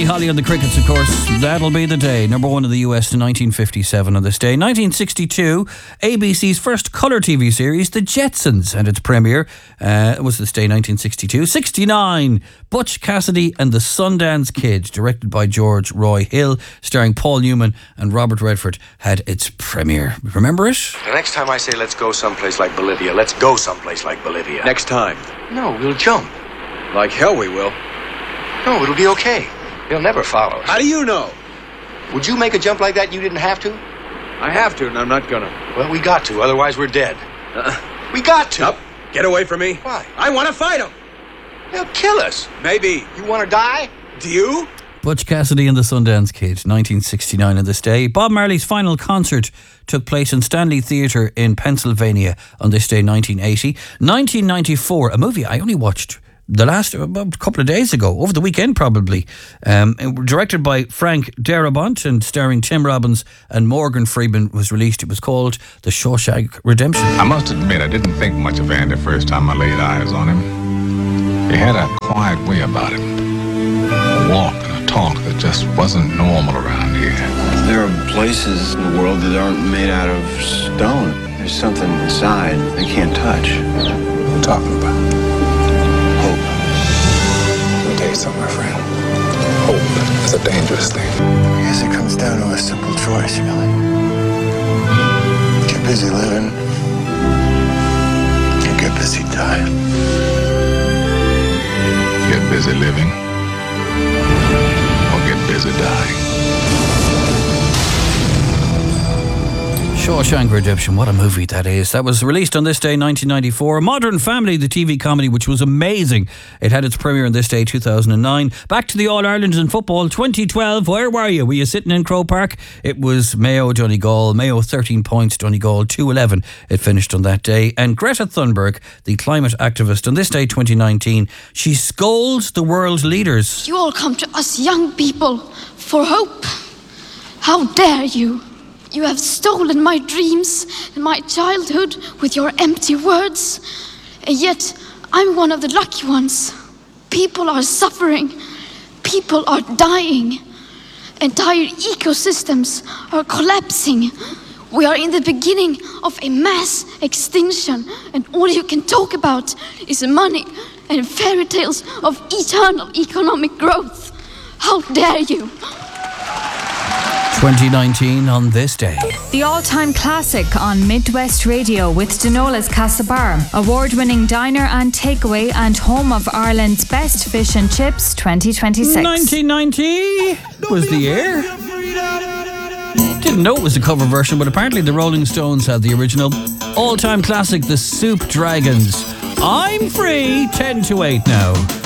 Buddy Holly and the Crickets, of course. That'll be the day. Number one in the US in 1957 on this day. 1962, ABC's first colour TV series, The Jetsons, and its premiere was this day, 1962. 69, Butch Cassidy and the Sundance Kid, directed by George Roy Hill, starring Paul Newman and Robert Redford, had its premiere. Remember it? The next time I say let's go someplace like Bolivia, let's go someplace like Bolivia. Next time. No, we'll jump. Like hell we will. No, it'll be okay. He'll never follow us. How do you know? Would you make a jump like that and you didn't have to? I have to, and I'm not gonna. Well, we got to, otherwise we're dead. We got to. Up. Get away from me. Why? I want to fight him. They'll kill us. Maybe. You want to die? Do you? Butch Cassidy and the Sundance Kid, 1969 on this day. Bob Marley's final concert took place in Stanley Theatre in Pennsylvania on this day, 1980. 1994, a movie I only watched the last about a couple of days ago, over the weekend probably, directed by Frank Darabont and starring Tim Robbins and Morgan Freeman, was released. It was called The Shawshank Redemption. I must admit, I didn't think much of Andy first time I laid eyes on him. He had a quiet way about him, a walk and a talk that just wasn't normal around here. There are places in the world that aren't made out of stone. There's something inside they can't touch. What are you talking about? Hope. Let me tell you something, my friend. Hope is a dangerous thing. I guess it comes down to a simple choice, really. Get busy living. And get busy dying. Get busy living or get busy dying. Shawshank Redemption, what a movie that is. That was released on this day, 1994. Modern Family, the TV comedy, which was amazing. It had its premiere on this day, 2009. Back to the All-Irelands in football, 2012. Where were you? Were you sitting in Croke Park? It was Mayo, Donegal. Mayo 13 points, Donegal 2-11. It finished on that day. And Greta Thunberg, the climate activist, on this day, 2019, she scolds the world's leaders. You all come to us young people for hope. How dare you? You have stolen my dreams and my childhood with your empty words. And yet, I'm one of the lucky ones. People are suffering. People are dying. Entire ecosystems are collapsing. We are in the beginning of a mass extinction, and all you can talk about is money and fairy tales of eternal economic growth. How dare you? 2019 on this day. The all-time classic on Midwest Radio with Denola's Castlebar, award-winning diner and takeaway and home of Ireland's best fish and chips 2026. 1990 was the year. Didn't know it was a cover version, but apparently the Rolling Stones had the original. All-time classic, the Soup Dragons. I'm free, 10 to 8 now.